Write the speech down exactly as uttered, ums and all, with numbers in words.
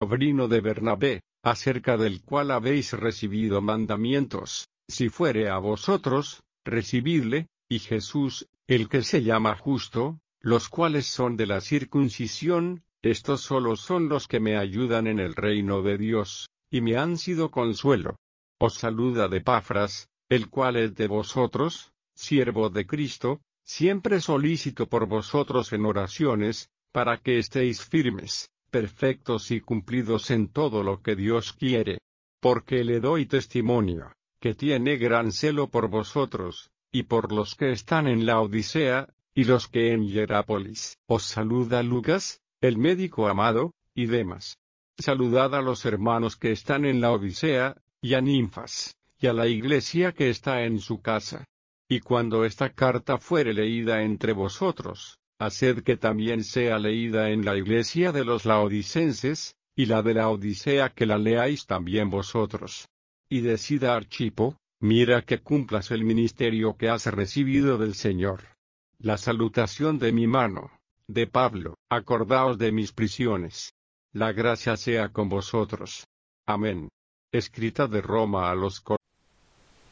sobrino de Bernabé, acerca del cual habéis recibido mandamientos, si fuere a vosotros, recibidle, y Jesús, el que se llama Justo, los cuales son de la circuncisión, estos solos son los que me ayudan en el reino de Dios, y me han sido consuelo. Os saluda de Epafras, el cual es de vosotros, siervo de Cristo, siempre solícito por vosotros en oraciones, para que estéis firmes, perfectos y cumplidos en todo lo que Dios quiere. Porque le doy testimonio, que tiene gran celo por vosotros, y por los que están en la Odisea, y los que en Hierápolis. Os saluda Lucas, el médico amado, y Demas. Saludad a los hermanos que están en la Odisea, y a Ninfas, y a la iglesia que está en su casa. Y cuando esta carta fuere leída entre vosotros, haced que también sea leída en la iglesia de los laodicenses, y la de la Odisea que la leáis también vosotros. Y decid a Archipo, mira que cumplas el ministerio que has recibido del Señor. La salutación de mi mano, de Pablo, acordaos de mis prisiones. La gracia sea con vosotros. Amén. Escrita de Roma a los